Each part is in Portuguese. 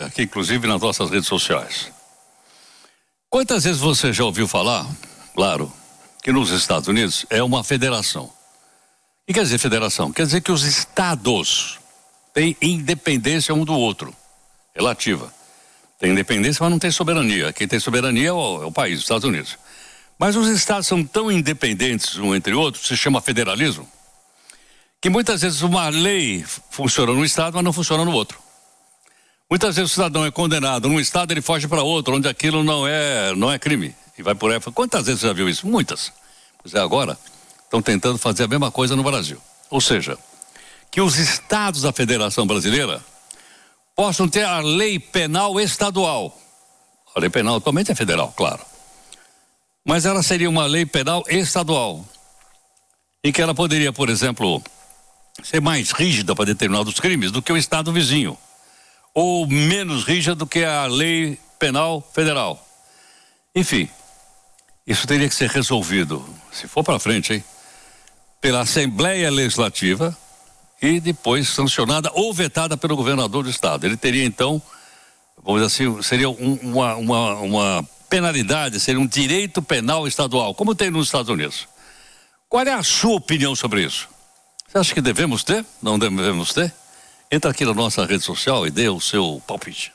aqui inclusive nas nossas redes sociais. Quantas vezes você já ouviu falar, claro, que nos Estados Unidos é uma federação? O que quer dizer federação? Quer dizer que os estados têm independência um do outro, relativa. Tem independência, mas não tem soberania. Quem tem soberania é o país, os Estados Unidos. Mas os estados são tão independentes um entre outros, se chama federalismo, que muitas vezes uma lei funciona num estado, mas não funciona no outro. Muitas vezes o cidadão é condenado num estado, ele foge para outro, onde aquilo não é crime. E vai por aí. Quantas vezes você já viu isso? Muitas. Pois é, agora estão tentando fazer a mesma coisa no Brasil. Ou seja, que os estados da Federação Brasileira possam ter a lei penal estadual. A lei penal atualmente é federal, claro. Mas ela seria uma lei penal estadual, em que ela poderia, por exemplo, ser mais rígida para determinados crimes do que o estado vizinho, ou menos rígida do que a lei penal federal. Enfim, isso teria que ser resolvido, se for para frente, hein, pela Assembleia Legislativa e depois sancionada ou vetada pelo governador do estado. Ele teria então, vamos dizer assim, seria uma penalidade, seria um direito penal estadual, como tem nos Estados Unidos. Qual é a sua opinião sobre isso? Você acha que devemos ter? Não devemos ter? Entra aqui na nossa rede social e dê o seu palpite.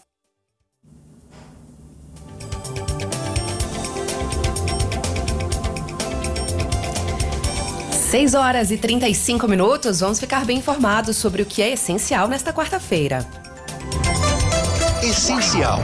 Seis horas e 35 minutos, vamos ficar bem informados sobre o que é essencial nesta quarta-feira. Essencial.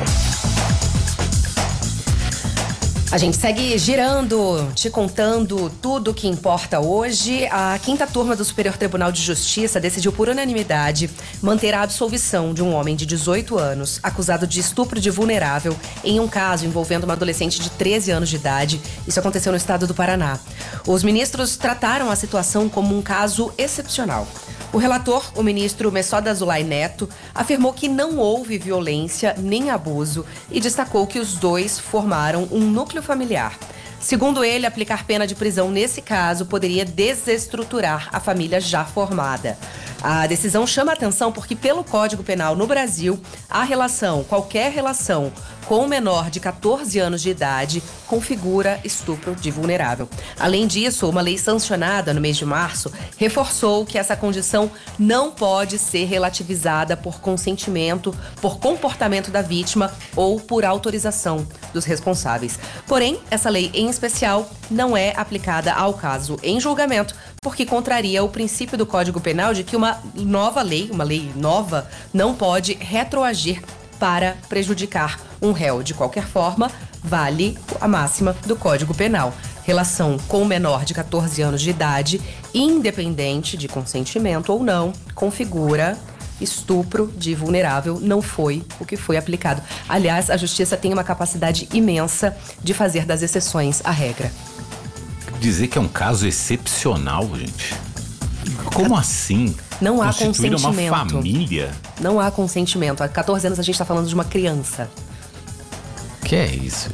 A gente segue girando, te contando tudo o que importa hoje. A 5ª turma do Superior Tribunal de Justiça decidiu por unanimidade manter a absolvição de um homem de 18 anos acusado de estupro de vulnerável em um caso envolvendo uma adolescente de 13 anos de idade. Isso aconteceu no estado do Paraná. Os ministros trataram a situação como um caso excepcional. O relator, o ministro Messoda Azulay Neto, afirmou que não houve violência nem abuso e destacou que os dois formaram um núcleo familiar. Segundo ele, aplicar pena de prisão nesse caso poderia desestruturar a família já formada. A decisão chama a atenção porque, pelo Código Penal no Brasil, qualquer relação com um menor de 14 anos de idade configura estupro de vulnerável. Além disso, uma lei sancionada no mês de março reforçou que essa condição não pode ser relativizada por consentimento, por comportamento da vítima ou por autorização dos responsáveis. Porém, essa lei em especial não é aplicada ao caso em julgamento, porque contraria o princípio do Código Penal de que uma lei nova, não pode retroagir para prejudicar um réu. De qualquer forma, vale a máxima do Código Penal. Relação com o menor de 14 anos de idade, independente de consentimento ou não, configura estupro de vulnerável. Não foi o que foi aplicado. Aliás, a Justiça tem uma capacidade imensa de fazer das exceções a regra. Dizer que é um caso excepcional, gente. Como assim? Não há consentimento. Uma família? Não há consentimento. Há 14 anos a gente está falando de uma criança. Que é isso,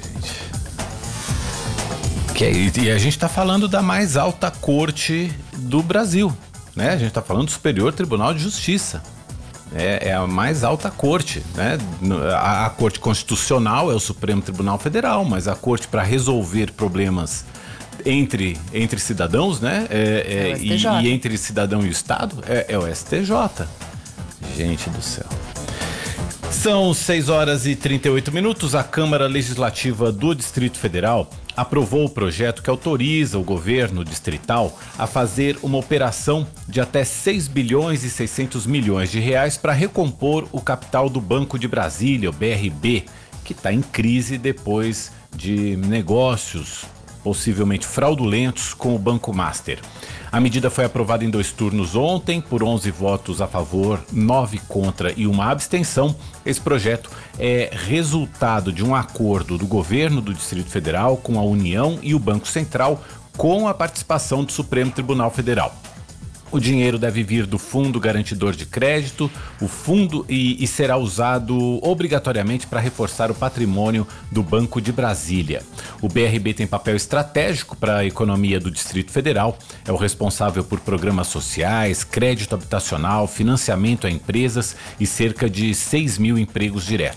gente? E a gente está falando da mais alta corte do Brasil, né? A gente está falando do Superior Tribunal de Justiça. É a mais alta corte, né? A Corte Constitucional é o Supremo Tribunal Federal, mas a corte para resolver problemas entre cidadãos, né? E entre cidadão e o Estado é o STJ. Gente do céu. São 6 horas e 38 minutos. A Câmara Legislativa do Distrito Federal aprovou o projeto que autoriza o governo distrital a fazer uma operação de até 6 bilhões e 600 milhões de reais para recompor o capital do Banco de Brasília, o BRB, que está em crise depois de negócios possivelmente fraudulentos com o Banco Master. A medida foi aprovada em 2 turnos ontem, por 11 votos a favor, 9 contra e 1 abstenção. Esse projeto é resultado de um acordo do governo do Distrito Federal com a União e o Banco Central, com a participação do Supremo Tribunal Federal. O dinheiro deve vir do Fundo Garantidor de Crédito, o fundo e será usado obrigatoriamente para reforçar o patrimônio do Banco de Brasília. O BRB tem papel estratégico para a economia do Distrito Federal, é o responsável por programas sociais, crédito habitacional, financiamento a empresas e cerca de 6 mil empregos diretos.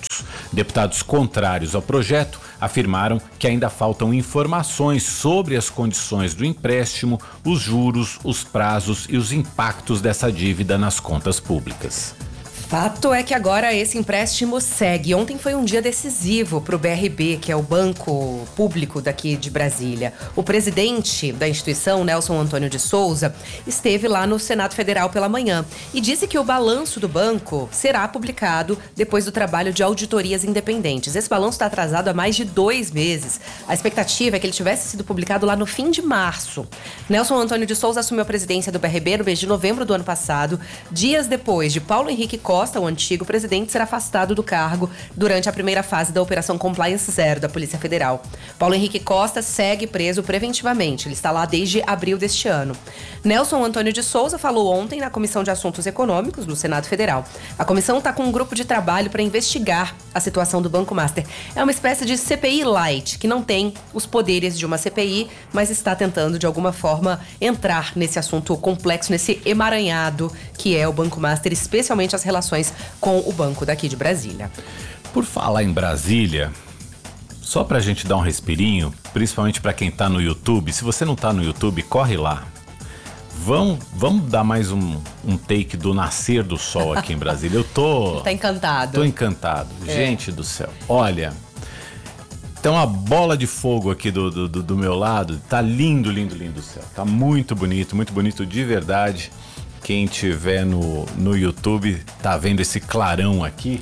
Deputados contrários ao projeto afirmaram que ainda faltam informações sobre as condições do empréstimo, os juros, os prazos e os impactos dessa dívida nas contas públicas. Fato é que agora esse empréstimo segue. Ontem foi um dia decisivo para o BRB, que é o banco público daqui de Brasília. O presidente da instituição, Nelson Antônio de Souza, esteve lá no Senado Federal pela manhã e disse que o balanço do banco será publicado depois do trabalho de auditorias independentes. Esse balanço está atrasado há mais de 2 meses. A expectativa é que ele tivesse sido publicado lá no fim de março. Nelson Antônio de Souza assumiu a presidência do BRB no mês de novembro do ano passado, dias depois de Paulo Henrique Costa, o antigo presidente, ser afastado do cargo durante a primeira fase da Operação Compliance Zero da Polícia Federal. Paulo Henrique Costa segue preso preventivamente. Ele está lá desde abril deste ano. Nelson Antônio de Souza falou ontem na Comissão de Assuntos Econômicos do Senado Federal. A comissão está com um grupo de trabalho para investigar a situação do Banco Master. É uma espécie de CPI light, que não tem os poderes de uma CPI, mas está tentando, de alguma forma, entrar nesse assunto complexo, nesse emaranhado que é o Banco Master, especialmente as relações com o banco daqui de Brasília. Por falar em Brasília, só pra gente dar um respirinho, principalmente pra quem tá no YouTube, se você não tá no YouTube, corre lá. Vamos dar mais um take do nascer do sol aqui em Brasília. Eu tô... Tá encantado. Tô encantado. Gente do céu. Olha, tem uma bola de fogo aqui do meu lado. Tá lindo, lindo, lindo o céu. Tá muito bonito de verdade. Quem tiver no YouTube tá vendo esse clarão aqui.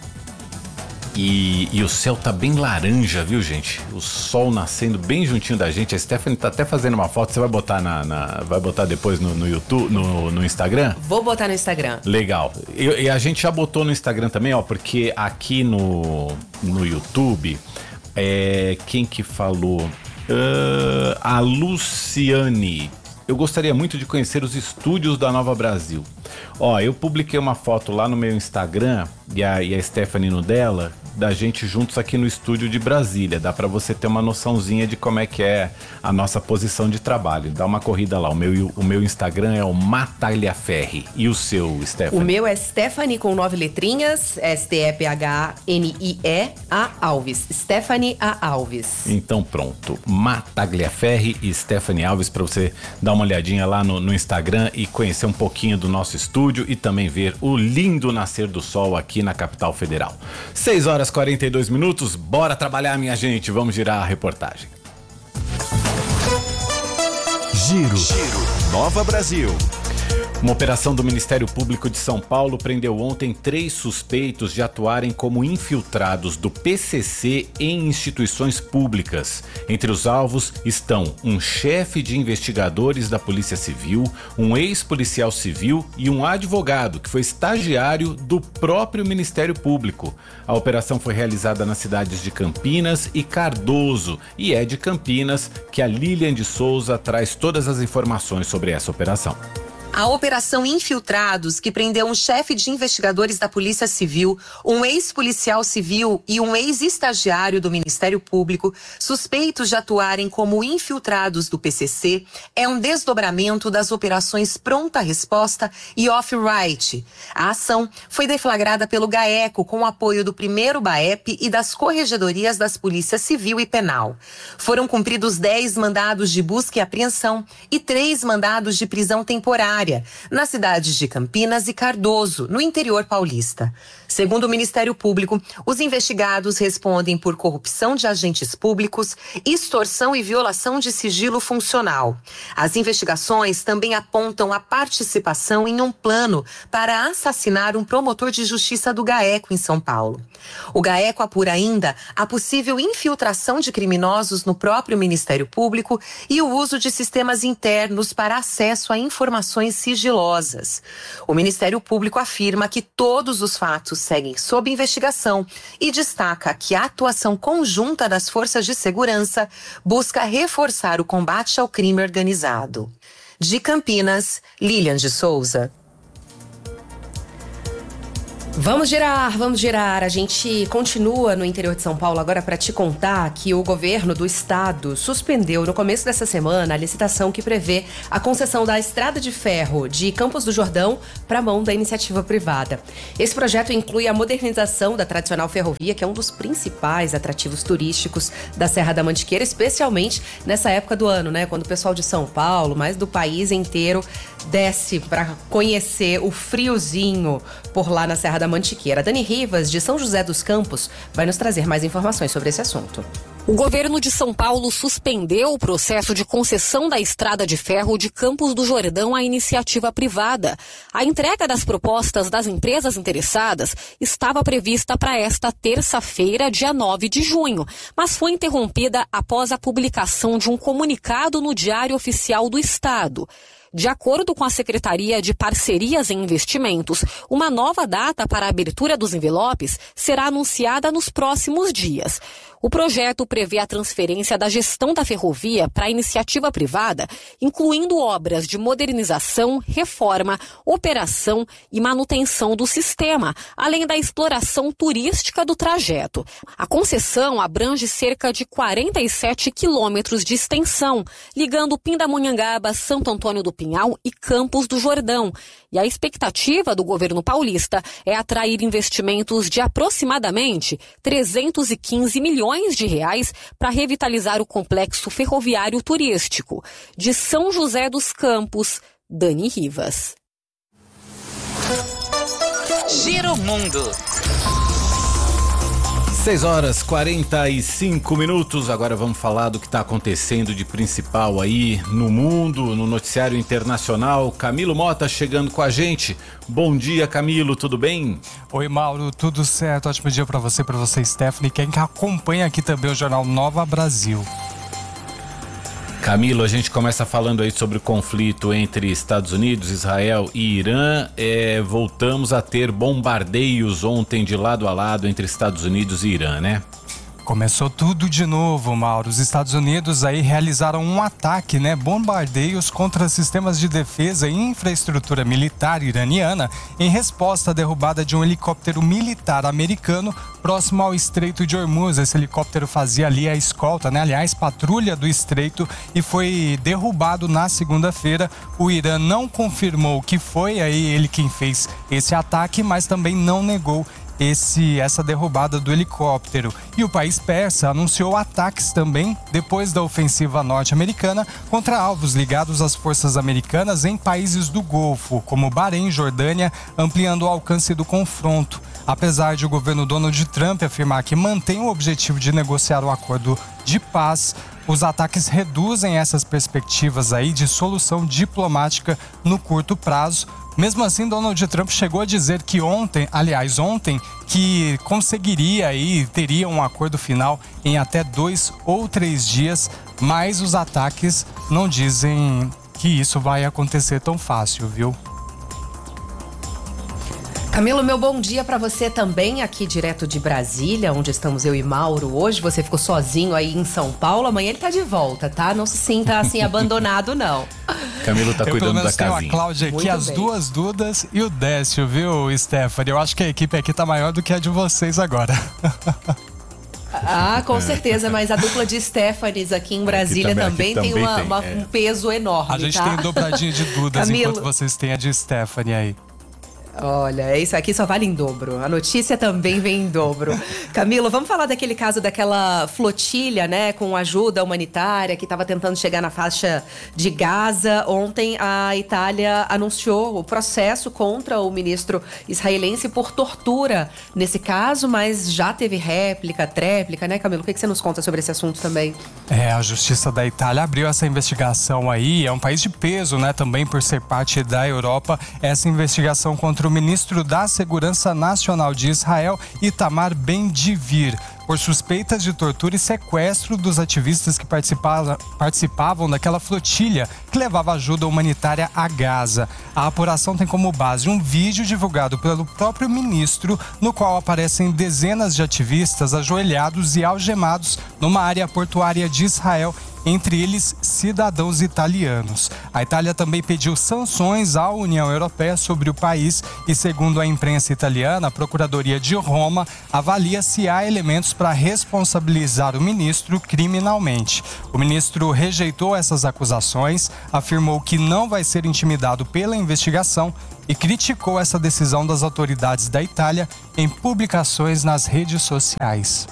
E o céu tá bem laranja, viu, gente? O sol nascendo bem juntinho da gente. A Stephanie tá até fazendo uma foto. Você vai botar vai botar depois no YouTube, no Instagram? Vou botar no Instagram. Legal. E a gente já botou no Instagram também, ó, porque aqui no YouTube, quem que falou? A Luciane. Eu gostaria muito de conhecer os estúdios da Nova Brasil. Ó, eu publiquei uma foto lá no meu Instagram e a Stephanie no dela, da gente juntos aqui no estúdio de Brasília. Dá pra você ter uma noçãozinha de como é que é a nossa posição de trabalho. Dá uma corrida lá. O meu Instagram é o Matalhaferri. E o seu, Stephanie? O meu é Stephanie com 9 letrinhas, STEPHNIE-A Alves. Stephanie A Alves. Então pronto. Matalhaferri e Stephanie Alves, pra você dar uma olhadinha lá no Instagram e conhecer um pouquinho do nosso estúdio e também ver o lindo nascer do sol aqui na capital federal. 6h42, bora trabalhar, minha gente, vamos girar a reportagem. Giro Nova Brasil. Uma operação do Ministério Público de São Paulo prendeu ontem 3 suspeitos de atuarem como infiltrados do PCC em instituições públicas. Entre os alvos estão um chefe de investigadores da Polícia Civil, um ex-policial civil e um advogado que foi estagiário do próprio Ministério Público. A operação foi realizada nas cidades de Campinas e Cardoso e é de Campinas que a Lilian de Souza traz todas as informações sobre essa operação. A Operação Infiltrados, que prendeu um chefe de investigadores da Polícia Civil, um ex-policial civil e um ex-estagiário do Ministério Público, suspeitos de atuarem como infiltrados do PCC, é um desdobramento das operações Pronta Resposta e Off-Right. A ação foi deflagrada pelo GAECO com o apoio do 1º BAEP e das corregedorias das Polícias Civil e Penal. Foram cumpridos 10 mandados de busca e apreensão e 3 mandados de prisão temporária nas cidades de Campinas e Cardoso, no interior paulista. Segundo o Ministério Público, os investigados respondem por corrupção de agentes públicos, extorsão e violação de sigilo funcional. As investigações também apontam a participação em um plano para assassinar um promotor de justiça do GAECO em São Paulo. O GAECO apura ainda a possível infiltração de criminosos no próprio Ministério Público e o uso de sistemas internos para acesso a informações sigilosas. O Ministério Público afirma que todos os fatos seguem sob investigação e destaca que a atuação conjunta das forças de segurança busca reforçar o combate ao crime organizado. De Campinas, Lilian de Souza. Vamos girar. A gente continua no interior de São Paulo agora para te contar que o governo do estado suspendeu no começo dessa semana a licitação que prevê a concessão da estrada de ferro de Campos do Jordão para a mão da iniciativa privada. Esse projeto inclui a modernização da tradicional ferrovia, que é um dos principais atrativos turísticos da Serra da Mantiqueira, especialmente nessa época do ano, né? Quando o pessoal de São Paulo, mais do país inteiro, desce para conhecer o friozinho por lá na Serra da Mantiqueira. Dani Rivas, de São José dos Campos, vai nos trazer mais informações sobre esse assunto. O governo de São Paulo suspendeu o processo de concessão da estrada de ferro de Campos do Jordão à iniciativa privada. A entrega das propostas das empresas interessadas estava prevista para esta terça-feira, dia 9 de junho, mas foi interrompida após a publicação de um comunicado no Diário Oficial do Estado. De acordo com a Secretaria de Parcerias e Investimentos, uma nova data para a abertura dos envelopes será anunciada nos próximos dias. O projeto prevê a transferência da gestão da ferrovia para a iniciativa privada, incluindo obras de modernização, reforma, operação e manutenção do sistema, além da exploração turística do trajeto. A concessão abrange cerca de 47 quilômetros de extensão, ligando Pindamonhangaba, Santo Antônio do Pinhal e Campos do Jordão. E a expectativa do governo paulista é atrair investimentos de aproximadamente 315 milhões de reais para revitalizar o complexo ferroviário turístico. De São José dos Campos, Dani Rivas. Giro Mundo. 6h45. Agora vamos falar do que está acontecendo de principal aí no mundo, no noticiário internacional. Camilo Mota chegando com a gente. Bom dia, Camilo, tudo bem? Oi, Mauro, tudo certo? Ótimo dia para você, Stephanie, quem acompanha aqui também o jornal Nova Brasil. Camilo, a gente começa falando aí sobre o conflito entre Estados Unidos, Israel e Irã. Voltamos a ter bombardeios ontem de lado a lado entre Estados Unidos e Irã, né? Começou tudo de novo, Mauro. Os Estados Unidos aí realizaram um ataque, bombardeios contra sistemas de defesa e infraestrutura militar iraniana em resposta à derrubada de um helicóptero militar americano próximo ao Estreito de Hormuz. Esse helicóptero fazia ali a escolta, patrulha do Estreito, e foi derrubado na segunda-feira. O Irã não confirmou que foi aí ele quem fez esse ataque, mas também não negou essa derrubada do helicóptero. E o país persa anunciou ataques também depois da ofensiva norte-americana contra alvos ligados às forças americanas em países do Golfo, como Bahrein e Jordânia, ampliando o alcance do confronto. Apesar de o governo Donald Trump afirmar que mantém o objetivo de negociar o acordo de paz, os ataques reduzem essas perspectivas aí de solução diplomática no curto prazo. Mesmo assim, Donald Trump chegou a dizer que ontem, que conseguiria e teria um acordo final em até 2 ou 3 dias, mas os ataques não dizem que isso vai acontecer tão fácil, viu? Camilo, meu bom dia para você também, aqui direto de Brasília, onde estamos eu e Mauro hoje. Você ficou sozinho aí em São Paulo, amanhã ele tá de volta, tá? Não se sinta assim abandonado, não. Camilo tá cuidando da casinha. Eu tenho a Cláudia aqui, as duas Dudas e o Décio, viu, Stephanie? Eu acho que a equipe aqui tá maior do que a de vocês agora. Ah, com certeza, mas a dupla de Stephanies aqui em Brasília também tem um peso enorme, a gente tá? tem dobradinha de Dudas, Camilo, enquanto vocês têm a de Stephanie aí. Olha, isso aqui só vale em dobro. A notícia também vem em dobro. Camilo, vamos falar daquele caso daquela flotilha, com ajuda humanitária que estava tentando chegar na faixa de Gaza. Ontem a Itália anunciou o processo contra o ministro israelense por tortura nesse caso, mas já teve tréplica, né, Camilo? O que você nos conta sobre esse assunto também? A Justiça da Itália abriu essa investigação aí. É um país de peso, também por ser parte da Europa. Essa investigação contra o ministro da Segurança Nacional de Israel, Itamar Ben-Gvir, por suspeitas de tortura e sequestro dos ativistas que participavam daquela flotilha que levava ajuda humanitária a Gaza. A apuração tem como base um vídeo divulgado pelo próprio ministro, no qual aparecem dezenas de ativistas ajoelhados e algemados numa área portuária de Israel entre eles cidadãos italianos. A Itália também pediu sanções à União Europeia sobre o país e, segundo a imprensa italiana, a Procuradoria de Roma avalia se há elementos para responsabilizar o ministro criminalmente. O ministro rejeitou essas acusações, afirmou que não vai ser intimidado pela investigação e criticou essa decisão das autoridades da Itália em publicações nas redes sociais.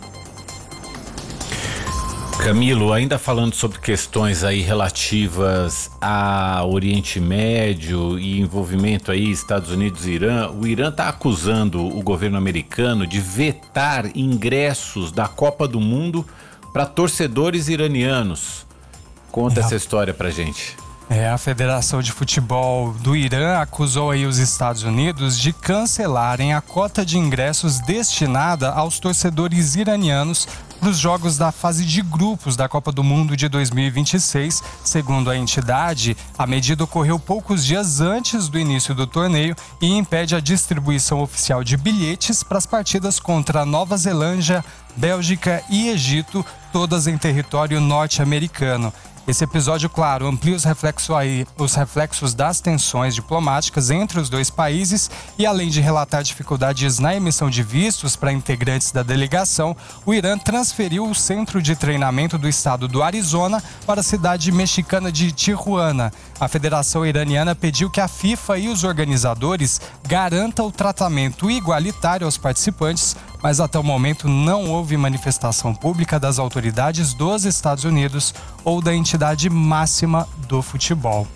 Camilo, ainda falando sobre questões aí relativas ao Oriente Médio e envolvimento aí Estados Unidos e Irã, o Irã está acusando o governo americano de vetar ingressos da Copa do Mundo para torcedores iranianos. Conta essa história pra gente. A Federação de Futebol do Irã acusou aí os Estados Unidos de cancelarem a cota de ingressos destinada aos torcedores iranianos para os jogos da fase de grupos da Copa do Mundo de 2026. Segundo a entidade, a medida ocorreu poucos dias antes do início do torneio e impede a distribuição oficial de bilhetes para as partidas contra Nova Zelândia, Bélgica e Egito, todas em território norte-americano. Esse episódio, claro, amplia os reflexos das tensões diplomáticas entre os dois países e, além de relatar dificuldades na emissão de vistos para integrantes da delegação, o Irã transferiu o centro de treinamento do estado do Arizona para a cidade mexicana de Tijuana. A Federação Iraniana pediu que a FIFA e os organizadores garantam o tratamento igualitário aos participantes, mas até o momento não houve manifestação pública das autoridades dos Estados Unidos ou da entidade máxima do futebol.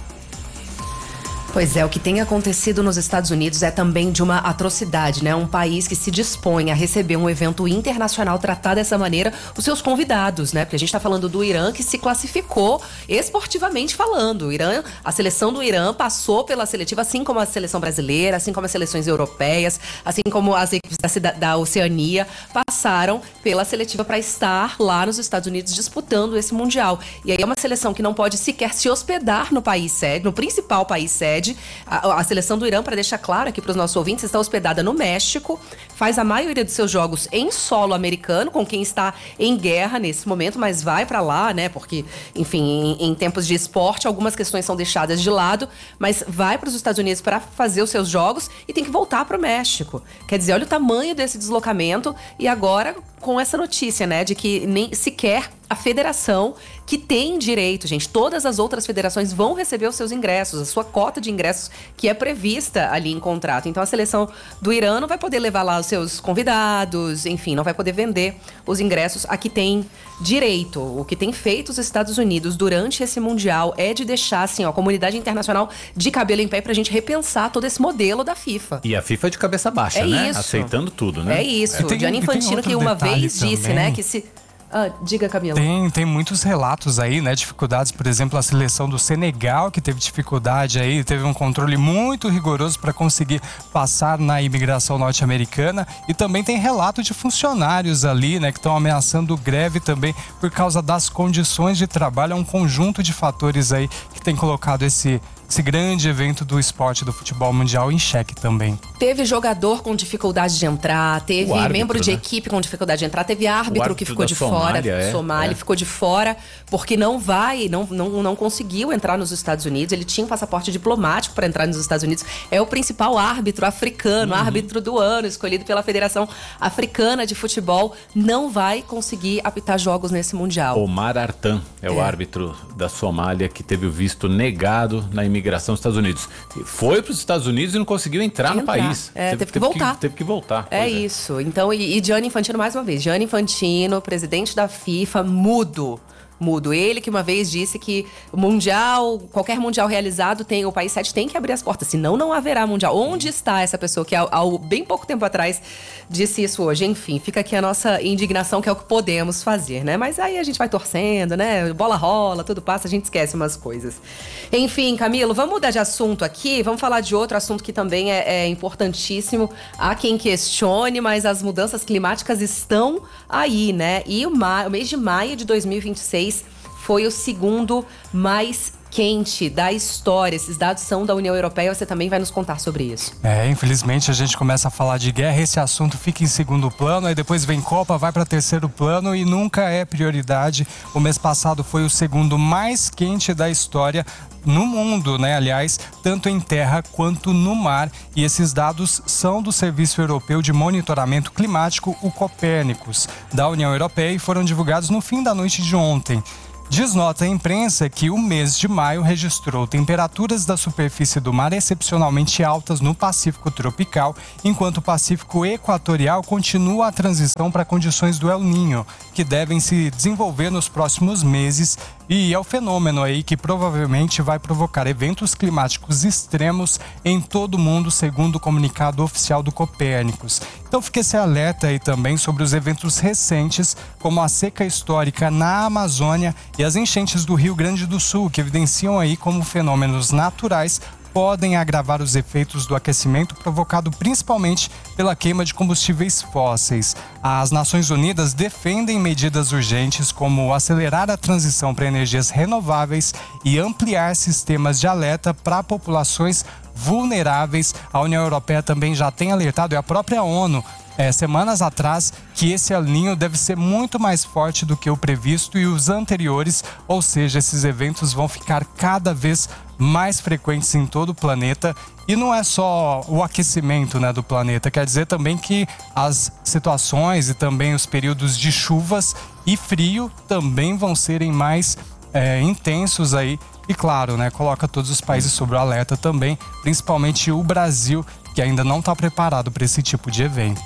Pois é, o que tem acontecido nos Estados Unidos é também de uma atrocidade, né? Um país que se dispõe a receber um evento internacional, tratar dessa maneira os seus convidados, né? Porque a gente tá falando do Irã, que se classificou esportivamente falando. O Irã, a seleção do Irã passou pela seletiva, assim como a seleção brasileira, assim como as seleções europeias, assim como as equipes da Oceania, passaram pela seletiva para estar lá nos Estados Unidos disputando esse Mundial. E aí é uma seleção que não pode sequer se hospedar no país sede, no principal país sede. A seleção do Irã, para deixar claro aqui para os nossos ouvintes, está hospedada no México, faz a maioria dos seus jogos em solo americano, com quem está em guerra nesse momento, mas vai para lá, né? Porque, enfim, em tempos de esporte, algumas questões são deixadas de lado, mas vai para os Estados Unidos para fazer os seus jogos e tem que voltar para o México. Quer dizer, olha o tamanho desse deslocamento e agora com essa notícia, né, de que nem sequer a federação que tem direito, gente, todas as outras federações vão receber os seus ingressos, a sua cota de ingressos que é prevista ali em contrato. Então a seleção do Irã não vai poder levar lá os seus convidados, enfim, não vai poder vender os ingressos a que tem direito. O que tem feito os Estados Unidos durante esse Mundial é de deixar, assim, ó, a comunidade internacional de cabelo em pé pra gente repensar todo esse modelo da FIFA. E a FIFA de cabeça baixa, né? Isso. Aceitando tudo, né? É isso. Gianni Infantino, que uma vez disse, né, que se... diga, Camila. Tem muitos relatos aí, né? Dificuldades, por exemplo, a seleção do Senegal, que teve dificuldade aí, teve um controle muito rigoroso para conseguir passar na imigração norte-americana. E também tem relato de funcionários ali, né? Que estão ameaçando greve também por causa das condições de trabalho. É um conjunto de fatores aí que tem colocado esse grande evento do esporte do futebol mundial em xeque também. Teve jogador com dificuldade de entrar, teve membro de equipe com dificuldade de entrar, teve árbitro que ficou de fora, Somália ficou de fora porque não conseguiu entrar nos Estados Unidos. Ele tinha um passaporte diplomático para entrar nos Estados Unidos. É o principal árbitro africano, árbitro do ano, escolhido pela Federação Africana de Futebol, não vai conseguir apitar jogos nesse Mundial. Omar Artan é o árbitro da Somália que teve o visto negado na imigração dos Estados Unidos. Foi para os Estados Unidos e não conseguiu entrar no país. Teve que voltar. Teve que voltar. Isso. Então, e Gianni Infantino, mais uma vez. Gianni Infantino, presidente da FIFA, mudo. Ele que uma vez disse que qualquer mundial realizado, o país sede tem que abrir as portas, senão não haverá mundial. Onde está essa pessoa que há bem pouco tempo atrás disse isso hoje? Enfim, fica aqui a nossa indignação, que é o que podemos fazer, né? Mas aí a gente vai torcendo, né? Bola rola, tudo passa, a gente esquece umas coisas. Enfim, Camilo, vamos mudar de assunto aqui, vamos falar de outro assunto que também é importantíssimo. Há quem questione, mas as mudanças climáticas estão aí, né? E o mês de maio de 2026 foi o segundo mais quente da história. Esses dados são da União Europeia, você também vai nos contar sobre isso. Infelizmente a gente começa a falar de guerra, esse assunto fica em segundo plano, aí depois vem Copa, vai para terceiro plano e nunca é prioridade. O mês passado foi o segundo mais quente da história no mundo, né? Aliás, tanto em terra quanto no mar. E esses dados são do Serviço Europeu de Monitoramento Climático, o Copérnicos, da União Europeia, e foram divulgados no fim da noite de ontem. Diz nota à imprensa que o mês de maio registrou temperaturas da superfície do mar excepcionalmente altas no Pacífico tropical, enquanto o Pacífico equatorial continua a transição para condições do El Niño, que devem se desenvolver nos próximos meses, e é o fenômeno aí que provavelmente vai provocar eventos climáticos extremos em todo o mundo, segundo o comunicado oficial do Copérnicos. Então fica esse alerta aí também sobre os eventos recentes, como a seca histórica na Amazônia e as enchentes do Rio Grande do Sul, que evidenciam aí como fenômenos naturais podem agravar os efeitos do aquecimento provocado principalmente pela queima de combustíveis fósseis. As Nações Unidas defendem medidas urgentes como acelerar a transição para energias renováveis e ampliar sistemas de alerta para populações vulneráveis. A União Europeia também já tem alertado, e a própria ONU, semanas atrás, que esse El Niño deve ser muito mais forte do que o previsto e os anteriores, ou seja, esses eventos vão ficar cada vez mais frequentes em todo o planeta. E não é só o aquecimento, né, do planeta, quer dizer também que as situações e também os períodos de chuvas e frio também vão serem mais intensos aí. E claro, né, coloca todos os países sob o alerta também, principalmente o Brasil, que ainda não está preparado para esse tipo de evento.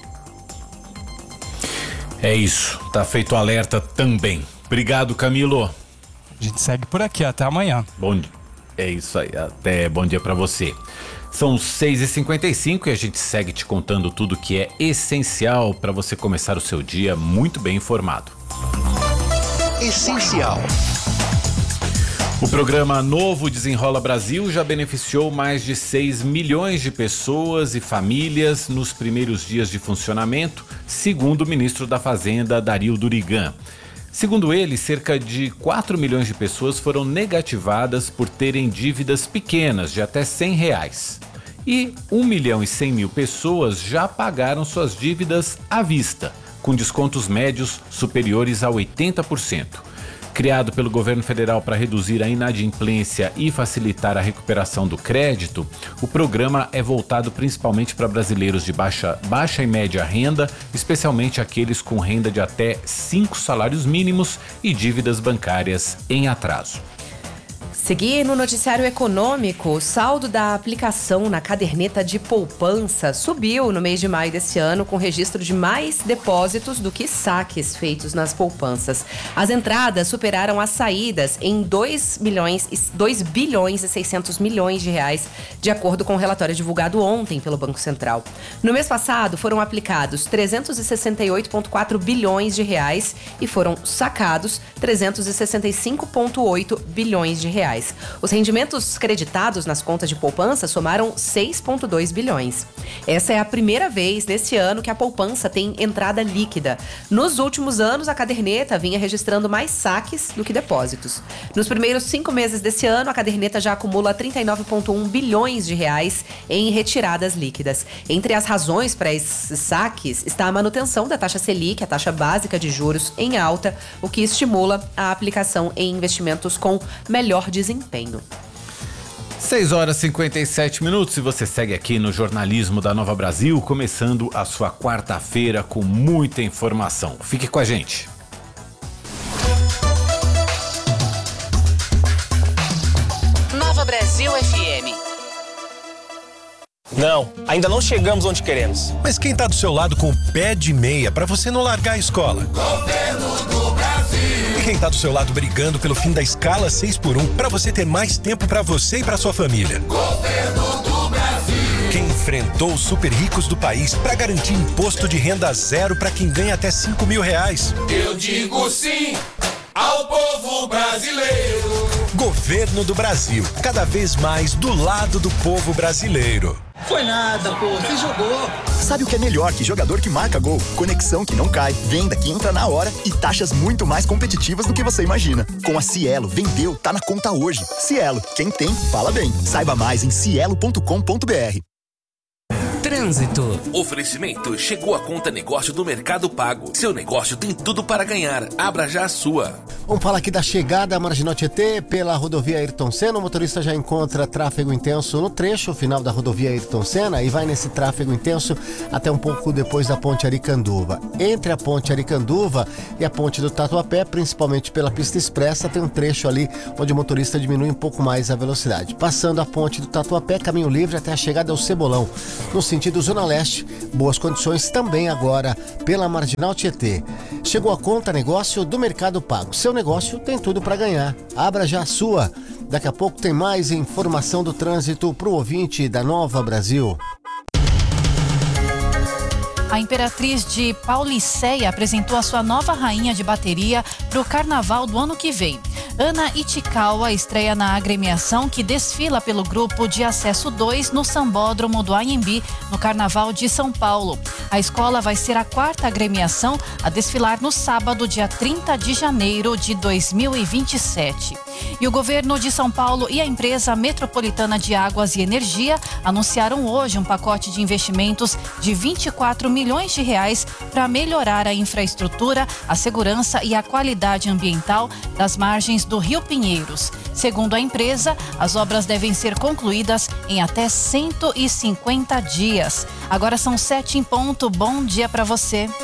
É isso, tá feito o alerta também. Obrigado, Camilo. A gente segue por aqui, até amanhã. Bom dia. É isso aí, até bom dia pra você. São 6h55 e a gente segue te contando tudo que é essencial para você começar o seu dia muito bem informado. Essencial. O programa Novo Desenrola Brasil já beneficiou mais de 6 milhões de pessoas e famílias nos primeiros dias de funcionamento, segundo o ministro da Fazenda, Dario Durigan. Segundo ele, cerca de 4 milhões de pessoas foram negativadas por terem dívidas pequenas, de até R$100. E 1.100.000 pessoas já pagaram suas dívidas à vista, com descontos médios superiores a 80%. Criado pelo governo federal para reduzir a inadimplência e facilitar a recuperação do crédito, o programa é voltado principalmente para brasileiros de baixa e média renda, especialmente aqueles com renda de até 5 salários mínimos e dívidas bancárias em atraso. Seguir no noticiário econômico, o saldo da aplicação na caderneta de poupança subiu no mês de maio desse ano, com registro de mais depósitos do que saques feitos nas poupanças. As entradas superaram as saídas em 2 bilhões e 600 milhões de reais, de acordo com o relatório divulgado ontem pelo Banco Central. No mês passado, foram aplicados 368,4 bilhões de reais e foram sacados 365,8 bilhões de reais. Os rendimentos creditados nas contas de poupança somaram 6,2 bilhões. Essa é a primeira vez neste ano que a poupança tem entrada líquida. Nos últimos anos, a caderneta vinha registrando mais saques do que depósitos. Nos primeiros 5 meses desse ano, a caderneta já acumula 39,1 bilhões de reais em retiradas líquidas. Entre as razões para esses saques está a manutenção da taxa Selic, a taxa básica de juros, em alta, o que estimula a aplicação em investimentos com melhor desempenho. 6h57 e você segue aqui no jornalismo da Nova Brasil, começando a sua quarta-feira com muita informação. Fique com a gente. Nova Brasil FM. Não, ainda não chegamos onde queremos. Mas quem tá do seu lado com o pé de meia pra você não largar a escola? Governo do Brasil. E quem tá do seu lado brigando pelo fim da escala 6x1 pra você ter mais tempo pra você e pra sua família? Governo do Brasil. Quem enfrentou os super ricos do país pra garantir imposto de renda zero pra quem ganha até R$5.000? Eu digo sim ao povo brasileiro. Governo do Brasil, cada vez mais do lado do povo brasileiro. Foi nada, pô, você jogou. Sabe o que é melhor que jogador que marca gol? Conexão que não cai, venda que entra na hora e taxas muito mais competitivas do que você imagina. Com a Cielo, vendeu, tá na conta hoje. Cielo, quem tem, fala bem. Saiba mais em cielo.com.br. Trânsito. Oferecimento. Chegou a conta negócio do Mercado Pago. Seu negócio tem tudo para ganhar. Abra já a sua. Vamos falar aqui da chegada à Marginal Tietê pela rodovia Ayrton Senna. O motorista já encontra tráfego intenso no trecho final da rodovia Ayrton Senna e vai nesse tráfego intenso até um pouco depois da ponte Aricanduva. Entre a ponte Aricanduva e a ponte do Tatuapé, principalmente pela pista expressa, tem um trecho ali onde o motorista diminui um pouco mais a velocidade. Passando a ponte do Tatuapé, caminho livre até a chegada ao Cebolão. No sentido Zona Leste, boas condições também agora pela Marginal Tietê. Chegou a conta negócio do Mercado Pago. Seu negócio tem tudo para ganhar. Abra já a sua. Daqui a pouco tem mais informação do trânsito para o ouvinte da Nova Brasil. A Imperatriz de Pauliceia apresentou a sua nova rainha de bateria para o carnaval do ano que vem. Ana Itikawa estreia na agremiação que desfila pelo grupo de acesso 2 no Sambódromo do Anhembi, no Carnaval de São Paulo. A escola vai ser a 4ª agremiação a desfilar no sábado, dia 30 de janeiro de 2027. E o governo de São Paulo e a empresa Metropolitana de Águas e Energia anunciaram hoje um pacote de investimentos de 24 milhões de reais para melhorar a infraestrutura, a segurança e a qualidade ambiental das margens do Rio Pinheiros. Segundo a empresa, as obras devem ser concluídas em até 150 dias. Agora são 7 em ponto. Bom dia para você.